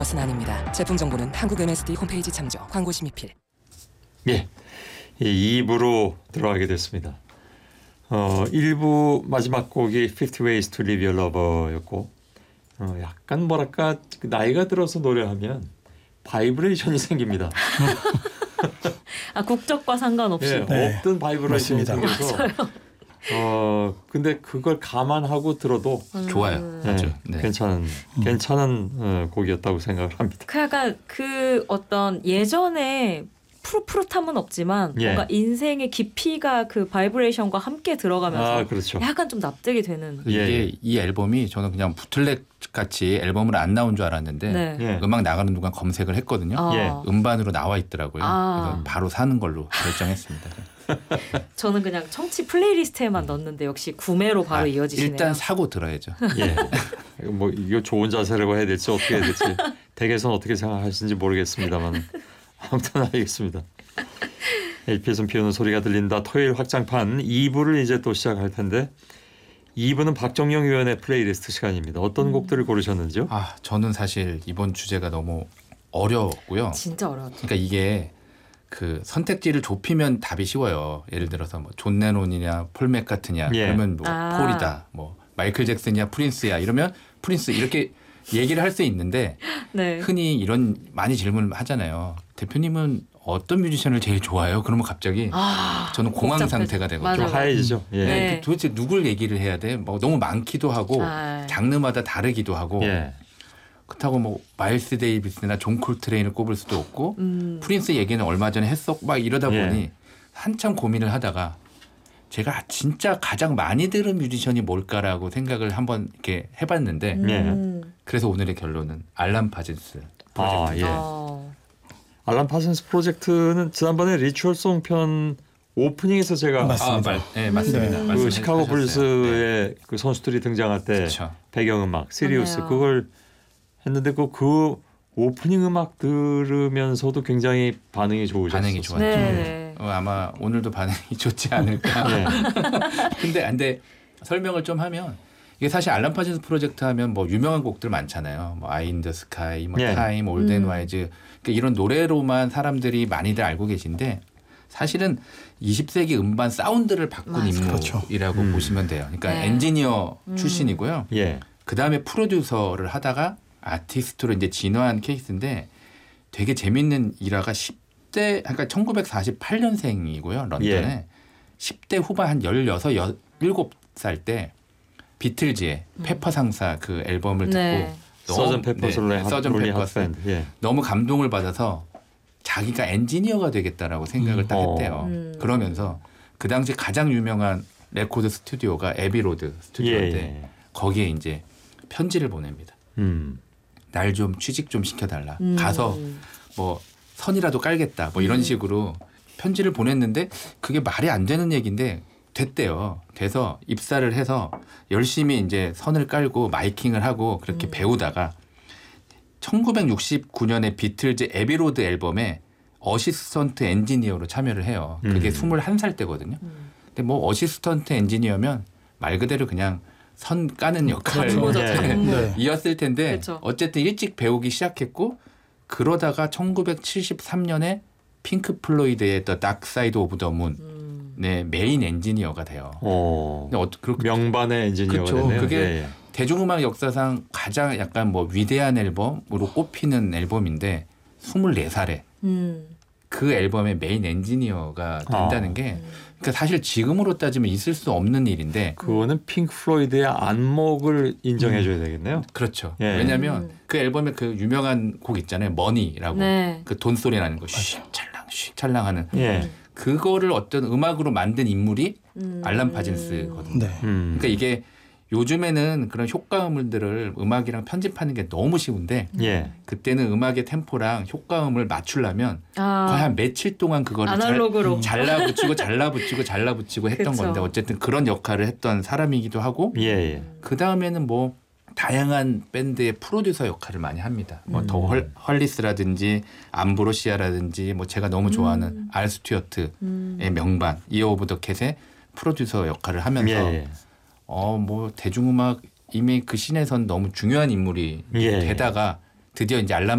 것은 아닙니다. 제품 정보는 한국 MSD 홈페이지 참조. 광고 심의필. 예, 2부로 들어가게 됐습니다. 1부 마지막 곡이 50 Ways to Leave Your Lover였고 약간 뭐랄까 나이가 들어서 노래하면 바이브레이션이 생깁니다. 국적과 상관없이. 예, 네, 없던 바이브레이션이 맞습니다. 생겨서 근데 그걸 감안하고 들어도 좋아요. 네, 아주. 네. 괜찮은 곡이었다고 생각을 합니다. 그 약간 그 어떤 예전에 푸릇푸릇함은 없지만 예. 뭔가 인생의 깊이가 그 바이브레이션과 함께 들어가면서 그렇죠. 약간 좀 납득이 되는. 예. 이게 이 앨범이 저는 그냥 부틀렉 같이 앨범으로 안 나온 줄 알았는데 네. 예. 음악 나가는 동안 검색을 했거든요. 예. 음반으로 나와 있더라고요. 아. 그래서 바로 사는 걸로 결정했습니다. 저는 그냥 청취 플레이리스트에만 넣었는데 역시 구매로 바로 이어지시네요. 일단 사고 들어야죠. 예. 뭐 이거 좋은 자세라고 해야 될지 어떻게 해야 될지 댁에서는 어떻게 생각하시는지 모르겠습니다만 아무튼 알겠습니다. LP에선 비오는 소리가 들린다. 토요일 확장판 2부를 이제 또 시작할 텐데 2부는 박정영 의원의 플레이리스트 시간입니다. 어떤 곡들을 고르셨는지요? 저는 사실 이번 주제가 너무 어려웠고요. 진짜 어려웠죠. 그러니까 이게 그 선택지를 좁히면 답이 쉬워요. 예를 들어서 뭐 존 레논이냐 폴 맥카트냐 예. 그러면 뭐 폴이다. 뭐 마이클 잭슨이냐 프린스야 이러면 프린스 이렇게 얘기를 할 수 있는데 네. 흔히 이런 많이 질문을 하잖아요. 대표님은 어떤 뮤지션을 제일 좋아해요? 그러면 갑자기 저는 공황 복잡해져. 상태가 되거든요. 좀 맞아요. 하얘지죠. 예. 네. 도대체 누굴 얘기를 해야 돼? 뭐 너무 많기도 하고 장르마다 다르기도 하고 예. 그렇다고 뭐 마일스 데이비스나 존 콜트레인을 꼽을 수도 없고 프린스 얘기는 얼마 전에 했었고 막 이러다 예. 보니 한참 고민을 하다가 제가 진짜 가장 많이 들은 뮤지션이 뭘까라고 생각을 한번 이렇게 해봤는데 예. 그래서 오늘의 결론은 알람 파진스 프로젝트. 예. 알람 파슨스 프로젝트는 지난번에 리추얼송 편 오프닝에서 제가 맞습니다. 네, 맞습니다. 그 시카고 불스의 그 선수들이 등장할 때 그렇죠. 배경음악 시리우스 맞네요. 그걸 했는데 그 오프닝 음악 들으면서도 굉장히 반응이 좋으셨어요. 반응이 좋았죠. 네. 아마 오늘도 반응이 좋지 않을까. 예. 근데 설명을 좀 하면 이게 사실 알람 파진스 프로젝트 하면 뭐 유명한 곡들 많잖아요. 뭐 아이 인 더 스카이, 뭐 예. 타임, 올드 앤 와이즈 그러니까 이런 노래로만 사람들이 많이들 알고 계신데 사실은 20세기 음반 사운드를 바꾼 맞아요. 인물이라고 보시면 돼요. 그러니까 네. 엔지니어 출신이고요. 예. 그 다음에 프로듀서를 하다가 아티스트로 이제 진화한 케이스인데 되게 재밌는 일화가 10대 그러니까 1948년생이고요. 런던에 예. 10대 후반 한 16, 17살 때 비틀즈의 페퍼 상사 그 앨범을 네. 듣고 서전 페퍼솔레 서전 핫 페퍼스 밴드. 예. 너무 감동을 받아서 자기가 엔지니어가 되겠다라고 생각을 딱 했대요. 그러면서 그 당시 가장 유명한 레코드 스튜디오가 에비로드 스튜디오인데 예. 거기에 이제 편지를 보냅니다. 날 좀 취직 좀 시켜달라. 가서 뭐 선이라도 깔겠다. 뭐 이런 식으로 편지를 보냈는데 그게 말이 안 되는 얘기인데 됐대요. 돼서 입사를 해서 열심히 이제 선을 깔고 마이킹을 하고 그렇게 배우다가 1969년에 비틀즈 에비로드 앨범에 어시스턴트 엔지니어로 참여를 해요. 그게 21살 때거든요. 근데 뭐 어시스턴트 엔지니어면 말 그대로 그냥 선 까는 전무죠, 역할 전무. 네. 이었을 텐데 그렇죠. 어쨌든 일찍 배우기 시작했고 그러다가 1973년에 핑크 플로이드의 The Dark Side of the Moon의 메인 엔지니어가 돼요. 근데 그렇게 명반의 엔지니어가 그쵸. 됐네요. 그게 예. 대중음악 역사상 가장 약간 뭐 위대한 앨범으로 꼽히는 앨범인데 24살에 그 앨범의 메인 엔지니어가 된다는 게 그러니까 사실 지금으로 따지면 있을 수 없는 일인데 그거는 핑크 플로이드의 안목을 인정해줘야 되겠네요. 그렇죠. 예. 왜냐하면 그 앨범에 그 유명한 곡 있잖아요. 머니라고 네. 그 돈 소리 나는 거 쉥찰랑 쉥찰랑하는 예. 그거를 어떤 음악으로 만든 인물이 알람 파진스거든요. 네. 그러니까 이게 요즘에는 그런 효과음들을 음악이랑 편집하는 게 너무 쉬운데 예. 그때는 음악의 템포랑 효과음을 맞추려면 거의 한 며칠 동안 그거를 아날로그로. 잘라붙이고 했던 그쵸. 건데 어쨌든 그런 역할을 했던 사람이기도 하고 예. 예. 그 다음에는 뭐 다양한 밴드의 프로듀서 역할을 많이 합니다. 뭐 더 헐리스라든지 암브로시아라든지 뭐 제가 너무 좋아하는 알 스튜어트의 명반 이어 오브 더 캣의 프로듀서 역할을 하면서 예. 뭐 대중음악 이미 그 씬에선 너무 중요한 인물이 예. 되다가 드디어 이제 알람